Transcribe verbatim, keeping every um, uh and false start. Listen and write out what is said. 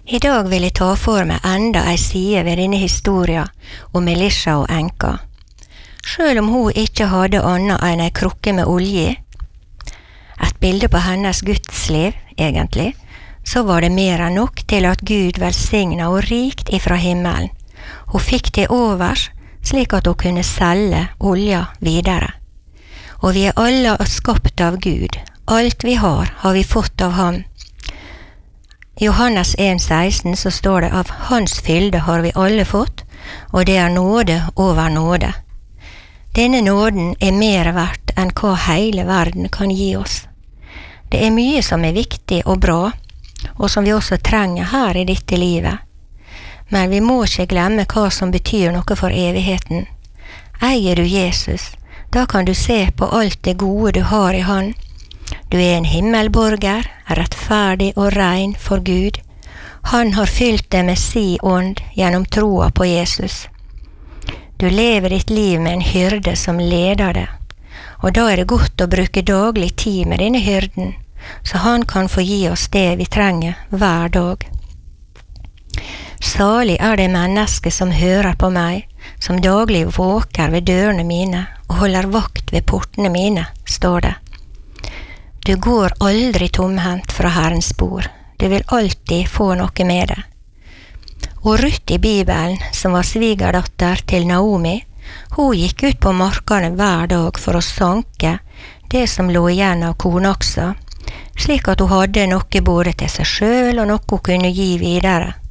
I dag vil jeg ta for meg enda ei side ved denne historia om Elisha og enka. Selv om hun ikke hadde annet enn ei krukke med olje, et bilde på hennes gudsliv, egentlig, så var det mer enn nok til at Gud velsigna og rikt ifra himmelen. Hun fikk til overs, slik at hun kunne selge olja videre. Og vi er alle skapt av Gud. Alt vi har, har vi fått av ham. I Johannes en seksten så står det av hans fylde har vi alle fått, og det er nåde over nåde. Denne nåden er mer verdt enn hva hele verden kan gi oss. Det er mye som er viktig og bra, og som vi også trenger her i dette livet. Men vi må ikke glemme hva som betyr noe for evigheten. Eier du Jesus, da kan du se på alt det gode du har i han. Du er en himmelborger, rettferdig og rein for Gud. Han har fylt deg med si ånd gjennom troa på Jesus. Du lever ditt liv med en hyrde som leder deg, og da er det godt å bruke daglig tid med denne hyrden, så han kan få gi oss det vi trenger hver dag. Salig er det menneske som hører på meg, som daglig våker ved dørene mine og holder vakt ved portene mine, står det. Du går aldri tomhendt fra Herrens bord. Du vil alltid få noe med det. Og Ruth i Bibelen, som var svigerdatter til Naomi, hun gikk ut på markene hver dag for å sanke det som lå igjen av kornaksa, slik at hun hadde noe både til seg selv og noe hun kunne gi videre.